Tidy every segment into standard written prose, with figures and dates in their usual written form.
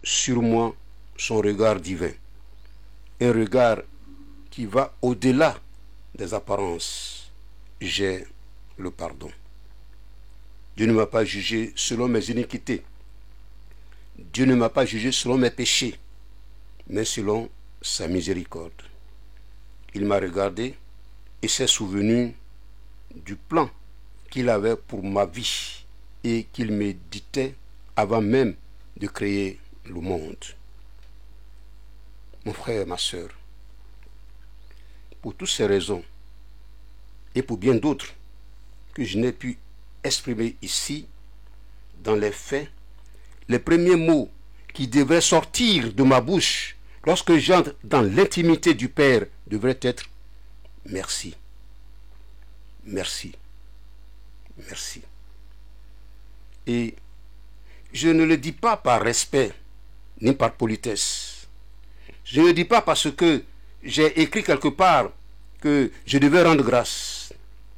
sur moi son regard divin. Un regard qui va au-delà des apparences. J'ai le pardon. Dieu ne m'a pas jugé selon mes iniquités. Dieu ne m'a pas jugé selon mes péchés, mais selon sa miséricorde. Il m'a regardé et s'est souvenu du plan qu'il avait pour ma vie et qu'il méditait avant même de créer le monde. Mon frère, ma soeur, pour toutes ces raisons et pour bien d'autres que je n'ai pu exprimer ici, dans les faits, les premiers mots qui devraient sortir de ma bouche lorsque j'entre dans l'intimité du Père devraient être merci, merci, merci. Et je ne le dis pas par respect ni par politesse. Je ne le dis pas parce que j'ai écrit quelque part que je devais rendre grâce.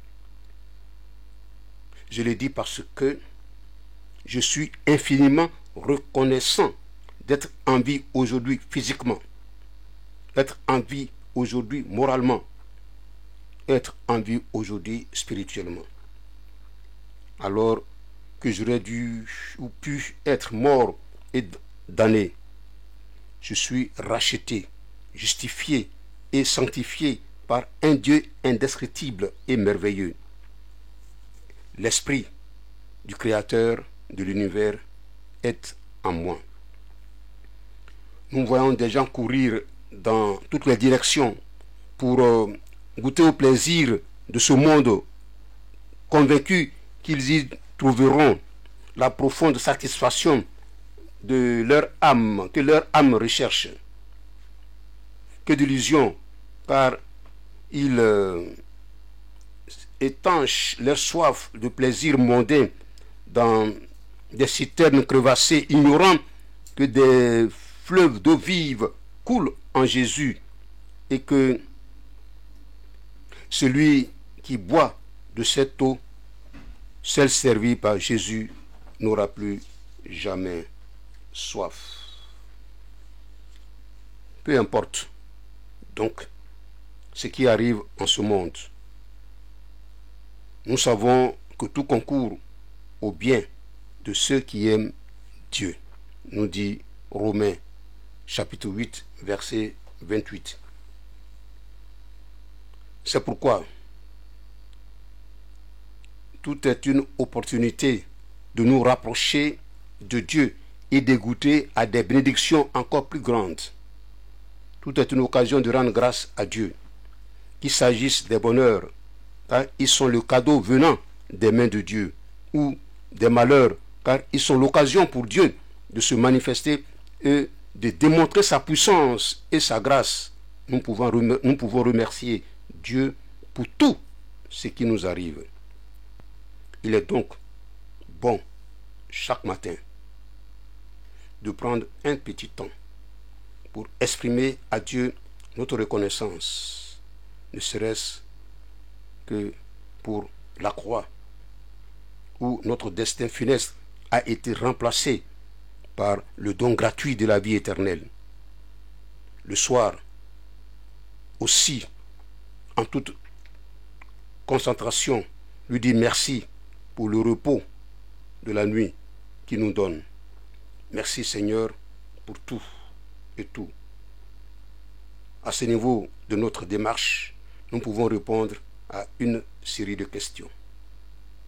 Je le dis parce que je suis infiniment reconnaissant d'être en vie aujourd'hui physiquement, d'être en vie aujourd'hui moralement, être en vie aujourd'hui spirituellement. Alors que j'aurais dû ou pu être mort et damné, je suis racheté, justifié et sanctifié par un Dieu indescriptible et merveilleux. L'Esprit du Créateur de l'univers est en moi. Nous voyons des gens courir dans toutes les directions pour goûter au plaisir de ce monde, convaincus qu'ils y trouveront la profonde satisfaction de leur âme, que leur âme recherche. Que d'illusions, car ils étanchent leur soif de plaisir mondain dans des citernes crevassées, ignorant que des fleuves d'eau vive coulent en Jésus et que celui qui boit de cette eau, celle servie par Jésus, n'aura plus jamais soif. Peu importe donc ce qui arrive en ce monde, nous savons que tout concourt au bien de ceux qui aiment Dieu, nous dit Romains chapitre 8 verset 28. C'est pourquoi tout est une opportunité de nous rapprocher de Dieu et de goûter à des bénédictions encore plus grandes. Tout est une occasion de rendre grâce à Dieu, qu'il s'agisse des bonheurs, car ils sont le cadeau venant des mains de Dieu, ou des malheurs, car ils sont l'occasion pour Dieu de se manifester et de démontrer sa puissance et sa grâce. Nous pouvons remercier Dieu pour tout ce qui nous arrive. Il est donc bon, chaque matin, de prendre un petit temps pour exprimer à Dieu notre reconnaissance, ne serait-ce que pour la croix, où notre destin funeste a été remplacé par le don gratuit de la vie éternelle. Le soir, aussi, en toute concentration, lui dire merci pour le repos de la nuit qu'il nous donne. Merci Seigneur pour tout et tout. À ce niveau de notre démarche, nous pouvons répondre à une série de questions.